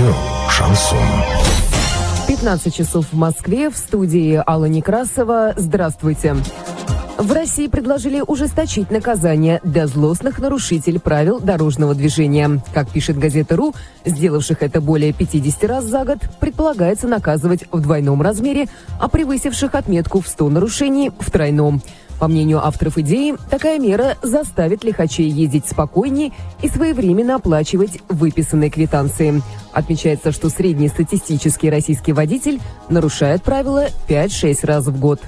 Радио «Шансон». 15 часов в Москве, в студии Алла Некрасова. Здравствуйте. В России предложили ужесточить наказание для злостных нарушителей правил дорожного движения. Как пишет газета «Ру», сделавших это более 50 раз за год, предполагается наказывать в двойном размере, а превысивших отметку в 100 нарушений – в тройном. По мнению авторов идеи, такая мера заставит лихачей ездить спокойнее и своевременно оплачивать выписанные квитанции. Отмечается, что среднестатистический российский водитель нарушает правила 5-6 раз в год.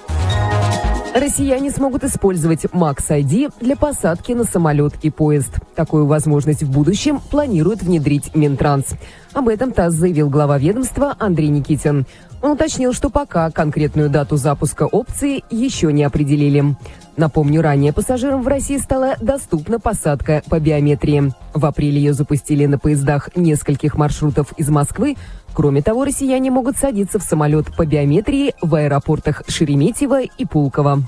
Россияне смогут использовать Max ID для посадки на самолет и поезд. Такую возможность в будущем планирует внедрить Минтранс. Об этом ТАСС заявил глава ведомства Андрей Никитин. Он уточнил, что пока конкретную дату запуска опции еще не определили. Напомню, ранее пассажирам в России стала доступна посадка по биометрии. В апреле ее запустили на поездах нескольких маршрутов из Москвы. Кроме того, россияне могут садиться в самолет по биометрии в аэропортах Шереметьево и Пулково.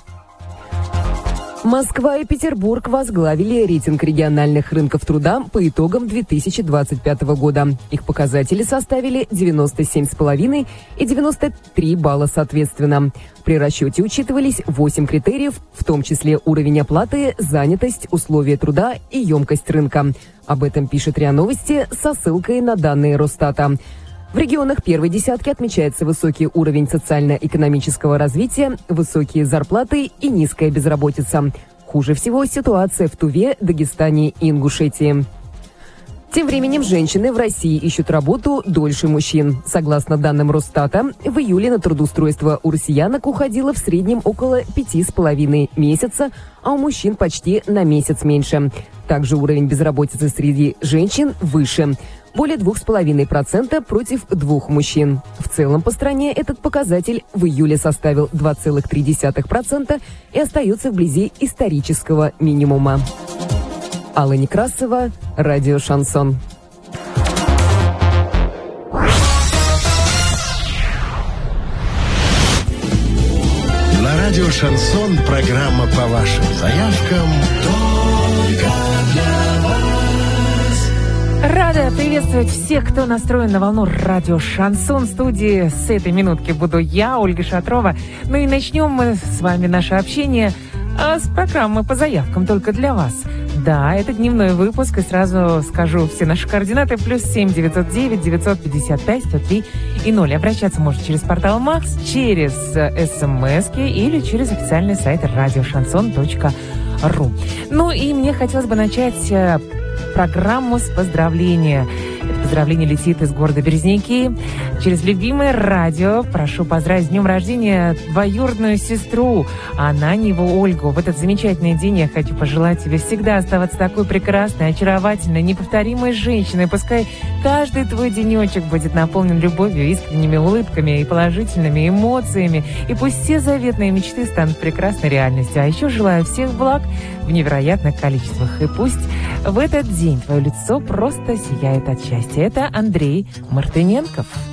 Москва и Петербург возглавили рейтинг региональных рынков труда по итогам 2025 года. Их показатели составили 97,5 и 93 балла соответственно. При расчете учитывались 8 критериев, в том числе уровень оплаты, занятость, условия труда и емкость рынка. Об этом пишет РИА Новости со ссылкой на данные Росстата. В регионах первой десятки отмечается высокий уровень социально-экономического развития, высокие зарплаты и низкая безработица. Хуже всего ситуация в Туве, Дагестане и Ингушетии. Тем временем женщины в России ищут работу дольше мужчин. Согласно данным Росстата, в июле на трудоустройство у россиянок уходило в среднем около 5,5 месяца, а у мужчин почти на месяц меньше. Также уровень безработицы среди женщин выше. Более 2,5% против 2 мужчин. В целом по стране этот показатель в июле составил 2,3% и остается вблизи исторического минимума. Алла Некрасова, радио «Шансон». На радио «Шансон» программа по вашим заявкам только для вас. Рада приветствовать всех, кто настроен на волну радио «Шансон». В студии с этой минутки буду я, Ольга Шатрова. Ну и начнем мы с вами наше общение с программы по заявкам только для вас. Да, это дневной выпуск, и сразу скажу все наши координаты. +7 909 955 103 и 0. Обращаться можно через портал Макс, через СМСки или через официальный сайт radioshanson.ru. Ну и мне хотелось бы начать программу с поздравления. Это поздравление летит из города Березники. Через любимое радио прошу поздравить с днем рождения двоюродную сестру Ананьеву Ольгу. В этот замечательный день я хочу пожелать тебе всегда оставаться такой прекрасной, очаровательной, неповторимой женщиной. Пускай каждый твой денечек будет наполнен любовью, искренними улыбками и положительными эмоциями. И пусть все заветные мечты станут прекрасной реальностью. А еще желаю всех благ в невероятных количествах. И пусть в этот день твое лицо просто сияет от счастья. Это Андрей Мартыненков.